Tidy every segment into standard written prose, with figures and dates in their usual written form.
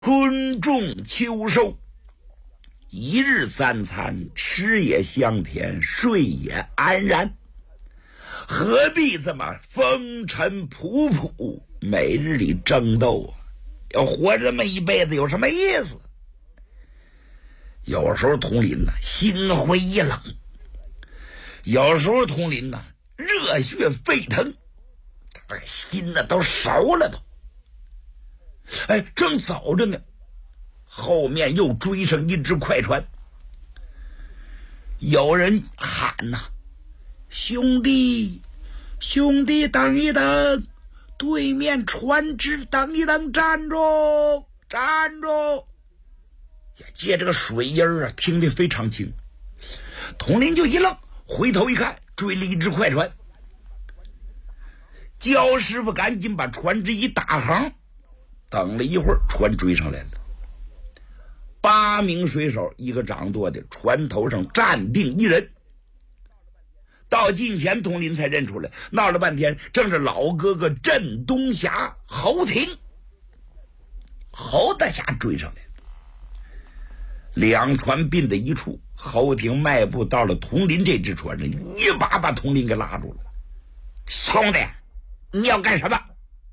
春种秋收，一日三餐，吃也香甜，睡也安然，何必这么风尘仆仆，每日里争斗啊？要活这么一辈子有什么意思？有时候佟林呢心灰意冷，有时候佟林呢热血沸腾，他心呢都熟了都。正走着呢，后面又追上一只快船，有人喊呐：“兄弟，兄弟，等一等，对面船只，等一等，站住，站住！”借这个水音啊，听得非常清。佟林就一愣，回头一看，追了一只快船。焦师傅赶紧把船只一打横，等了一会儿，船追上来了。8名水手，一个掌舵的，船头上站定一人。到近前，佟林才认出来，闹了半天，正是老哥哥镇东侠侯廷。侯大侠追上来了，两船并在一处。侯廷迈步到了佟林这只船上，一把把佟林给拉住了。兄弟，你要干什么？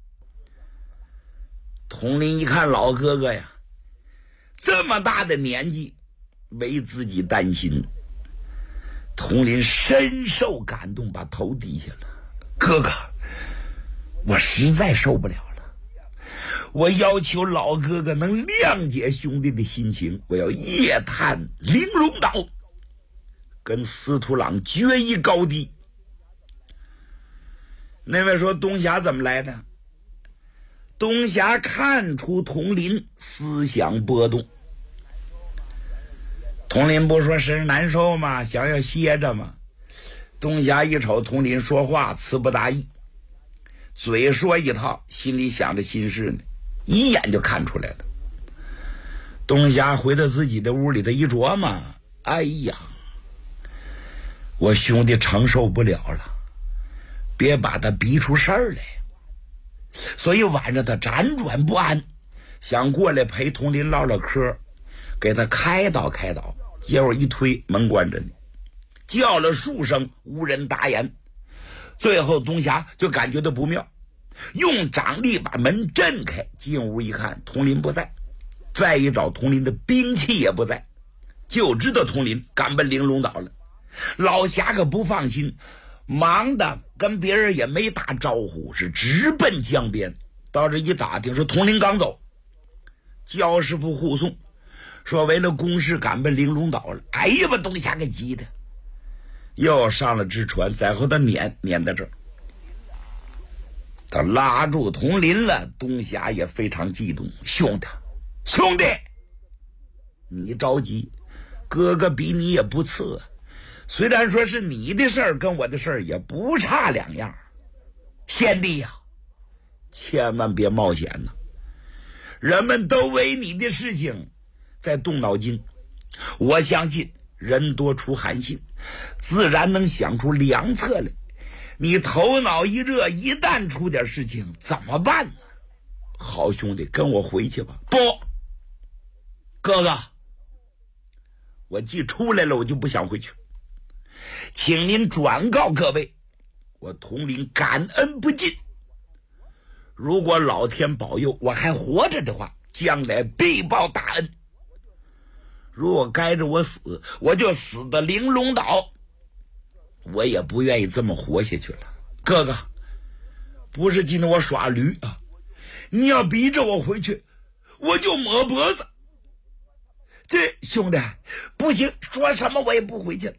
佟林一看老哥哥呀，这么大的年纪为自己担心，佟林深受感动，把头低下了。哥哥，我实在受不了了，我要求老哥哥能谅解兄弟的心情，我要夜探玲珑岛，跟司徒朗决一高低。那位说东侠怎么来的？东侠看出佟林思想波动，佟林不说身难受吗？想要歇着吗？东侠一瞅佟林说话词不达意，嘴说一套，心里想着心事呢，一眼就看出来了。东侠回到自己的屋里，他一琢磨，哎呀，我兄弟承受不了了，别把他逼出事儿来。所以晚上他辗转不安，想过来陪佟林唠唠嗑，给他开导开导。结果一推，门关着呢，叫了数声无人答言。最后东侠就感觉到不妙，用掌力把门震开，进屋一看，佟林不在，再一找佟林的兵器也不在，就知道佟林赶奔玲珑岛了。老侠可不放心，忙的跟别人也没打招呼，是直奔江边。到这一打听，说佟林刚走，焦师傅护送，说为了公事赶奔玲珑岛了。哎呀，把东侠给急的，又上了只船，在后他撵到这儿。他拉住佟林了，东侠也非常激动。兄弟，你着急，哥哥比你也不次，虽然说是你的事儿跟我的事儿也不差两样，贤弟呀，千万别冒险呐！人们都为你的事情在动脑筋，我相信人多出寒心，自然能想出良策来。你头脑一热，一旦出点事情怎么办呢？好兄弟，跟我回去吧。不，哥哥，我既出来了，我就不想回去。请您转告各位，我佟林感恩不尽。如果老天保佑我还活着的话，将来必报大恩。如果该着我死，我就死在玲珑岛，我也不愿意这么活下去了。哥哥，不是今天我耍驴啊，你要逼着我回去，我就抹脖子。这兄弟不行，说什么我也不回去了。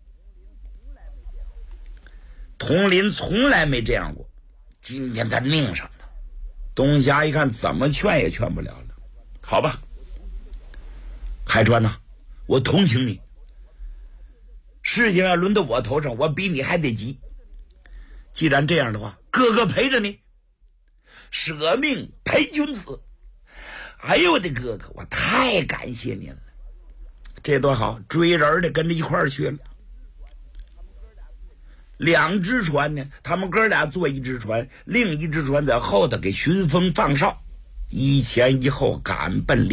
佟林从来没这样过，今天他拧上了。东侠一看怎么劝也劝不了了，好吧，海川呐，我同情你，事情要轮到我头上，我比你还得急。既然这样的话，哥哥陪着你，舍命陪君子。哎呦我的哥哥，我太感谢您了，这多好，追人的跟着一块儿去了。两只船呢，他们哥俩坐一只船，另一只船在后头给巡风放哨。 一前一后赶奔